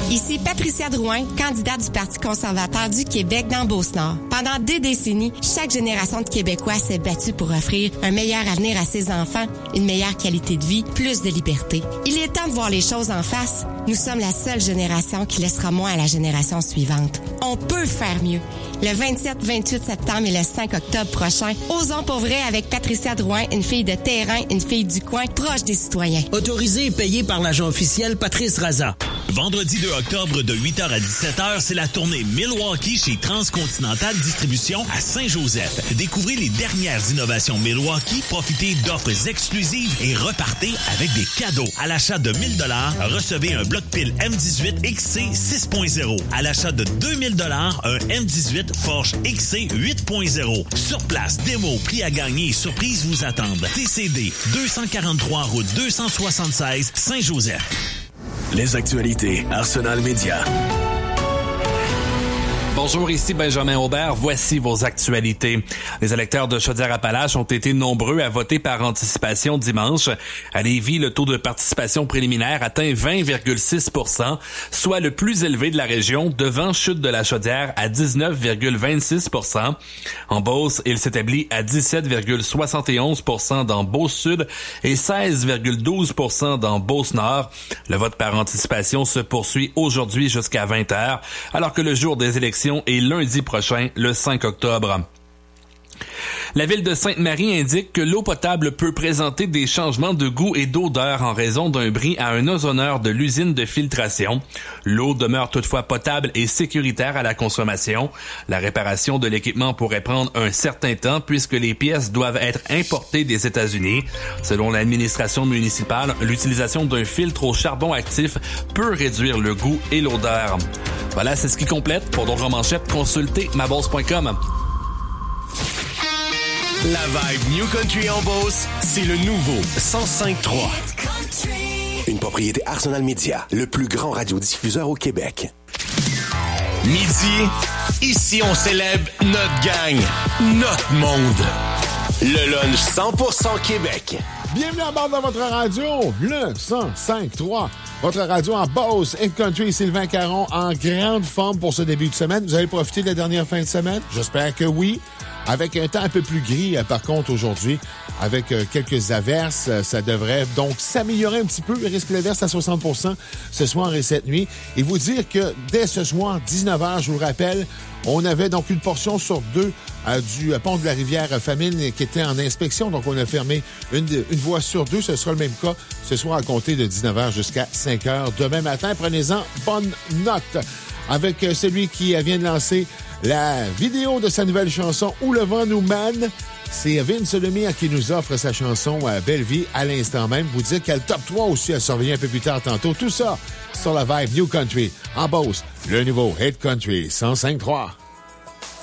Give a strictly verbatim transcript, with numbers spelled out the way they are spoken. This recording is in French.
Ici Patricia Drouin, candidate du Parti conservateur du Québec dans Beauce-Nord. Pendant des décennies, chaque génération de Québécois s'est battue pour offrir un meilleur avenir à ses enfants, une meilleure qualité de vie, plus de liberté. Il est temps de voir les choses en face. Nous sommes la seule génération qui laissera moins à la génération suivante. On peut faire mieux. Le vingt-sept vingt-huit septembre et le cinq octobre prochain, osons pour vrai avec Patricia Drouin, une fille de terrain, une fille du coin, proche des citoyens. Autorisé et payé par l'agent officiel Patrice Raza. Vendredi deux octobre de huit heures à dix-sept heures, c'est la tournée Milwaukee chez Transcontinental Distribution à Saint-Joseph. Découvrez les dernières innovations Milwaukee, profitez d'offres exclusives et repartez avec des cadeaux. À l'achat de mille dollars, recevez un bloc pile M dix-huit X C six point zéro. À l'achat de deux mille dollars, un M dix-huit Forge X C huit point zéro. Sur place, démo, prix à gagner et surprises vous attendent. T C D, deux cent quarante-trois route deux cent soixante-seize, Saint-Joseph. Les actualités Arsenal Média. Bonjour, ici Benjamin Aubert. Voici vos actualités. Les électeurs de Chaudière-Appalaches ont été nombreux à voter par anticipation dimanche. À Lévis, le taux de participation préliminaire atteint vingt virgule six pour cent, soit le plus élevé de la région, devant Chute de la Chaudière à dix-neuf virgule vingt-six pour cent. En Beauce, il s'établit à dix-sept virgule soixante et onze pour cent dans Beauce-Sud et seize virgule douze pour cent dans Beauce-Nord. Le vote par anticipation se poursuit aujourd'hui jusqu'à vingt heures, alors que le jour des élections est lundi prochain, le cinq octobre. La ville de Sainte-Marie indique que l'eau potable peut présenter des changements de goût et d'odeur en raison d'un bris à un ozoneur de l'usine de filtration. L'eau demeure toutefois potable et sécuritaire à la consommation. La réparation de l'équipement pourrait prendre un certain temps puisque les pièces doivent être importées des États-Unis. Selon l'administration municipale, l'utilisation d'un filtre au charbon actif peut réduire le goût et l'odeur. Voilà, c'est ce qui complète. Pour d'autres manchettes, consultez ma bourse point com. La vibe New Country en Beauce, c'est le nouveau cent cinq trois. Une propriété Arsenal Media, le plus grand radiodiffuseur au Québec. Midi, ici on célèbre notre gang, notre monde. Le lunch cent pour cent Québec. Bienvenue à bord de votre radio, le cent cinq trois. Votre radio en Beauce, in Country, Sylvain Caron en grande forme pour ce début de semaine. Vous avez profité de la dernière fin de semaine? J'espère que oui. Avec un temps un peu plus gris, par contre, aujourd'hui, avec euh, quelques averses, euh, ça devrait donc s'améliorer un petit peu. Le risque d'averse à soixante pour cent ce soir et cette nuit. Et vous dire que dès ce soir, dix-neuf heures, je vous rappelle, on avait donc une portion sur deux euh, du euh, pont de la rivière euh, Famine qui était en inspection. Donc, on a fermé une, une voie sur deux. Ce sera le même cas ce soir à compter de dix-neuf heures jusqu'à cinq heures demain matin. Prenez-en bonne note. Avec euh, celui qui euh, vient de lancer la vidéo de sa nouvelle chanson « Où le vent nous mène », c'est Vince Lemire qui nous offre sa chanson « Belle vie » à l'instant même. Vous dire qu'elle top trois aussi à surveiller un peu plus tard tantôt. Tout ça sur la vibe New Country en Beauce, le nouveau Hit Country cent cinq trois.